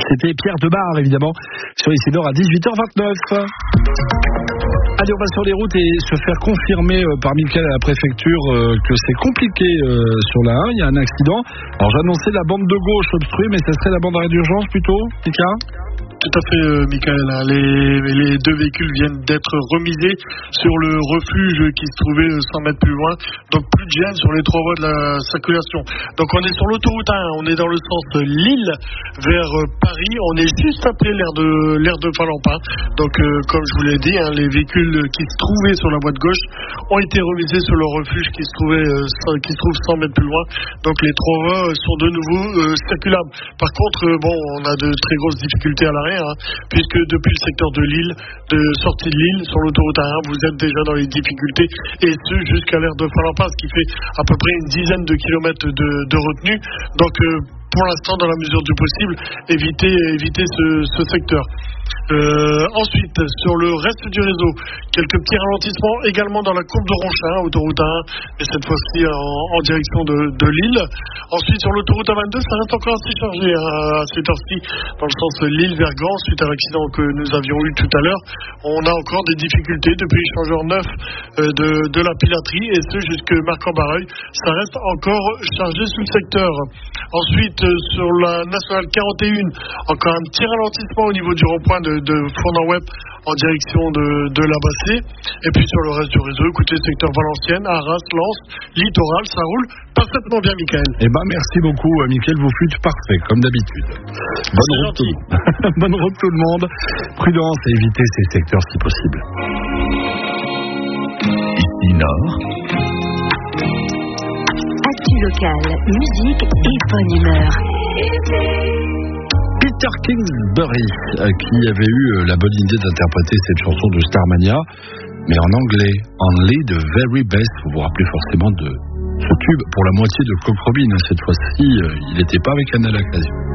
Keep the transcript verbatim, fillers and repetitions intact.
C'était Pierre Debar, évidemment, sur Isidore à dix-huit heures vingt-neuf. Allez, on va sur les routes et se faire confirmer par Mickaël à la préfecture que c'est compliqué sur la un. Il y a un accident. Alors, j'annonçais la bande de gauche obstruée, mais ça serait la bande d'arrêt d'urgence plutôt, Mickaël ? Tout à fait, euh, Mickaël. Les, les deux véhicules viennent d'être remisés sur le refuge qui se trouvait cent mètres plus loin. Donc plus de gêne sur les trois voies de la circulation. Donc on est sur l'autoroute un, on est dans le sens Lille vers Paris. On est juste après l'aire de l'aire de Falampin. Donc euh, comme je vous l'ai dit, hein, les véhicules qui se trouvaient sur la voie de gauche ont été remisés sur le refuge qui se trouvait euh, qui se trouve cent mètres plus loin. Donc les trois voies sont de nouveau euh, circulables. Par contre, euh, bon, on a de très grosses difficultés à l'arrêt. Hein, puisque depuis le secteur de Lille, de sortie de Lille, sur l'autoroute A un, vous êtes déjà dans les difficultés, et ce jusqu'à l'aire de Falampin, ce qui fait à peu près une dizaine de kilomètres de, de retenue. Donc euh, pour l'instant, dans la mesure du possible, éviter, éviter ce, ce secteur. Euh, ensuite, sur le reste du réseau, quelques petits ralentissements également dans la courbe de Ronchin, autoroute A un, et cette fois-ci en, en direction de, de Lille. Ensuite, sur l'autoroute A vingt-deux, ça reste encore assez chargé hein, à cette heure-ci, dans le sens Lille-Vergan, suite à l'accident que nous avions eu tout à l'heure. On a encore des difficultés depuis l'échangeur neuf euh, de, de la pilaterie, et ce jusque Marc-en-Barreuil. Ça reste encore chargé sous le secteur. Ensuite, euh, sur la nationale quarante et un, encore un petit ralentissement au niveau du rond-point de, de Fournan-Web en direction de, de la Bassée. Et puis sur le reste du réseau, écoutez, secteur Valenciennes, Arras, Lens, Littoral, ça roule parfaitement bien, Mickaël. Eh ben, merci beaucoup, Mickaël, vous fûtes parfait, comme d'habitude. Bonne C'est route, tout le monde. Bonne route tout le monde. Prudence et évitez ces secteurs si possible. Ici Nord. Actu locale, musique et bonne humeur. Peter Kingsbury, euh, qui avait eu euh, la bonne idée d'interpréter cette chanson de Starmania, mais en anglais, Only the Very Best. Vous vous rappelez forcément de ce tube pour la moitié de Coq Robin. Cette fois-ci, euh, il n'était pas avec Anna Lacaze.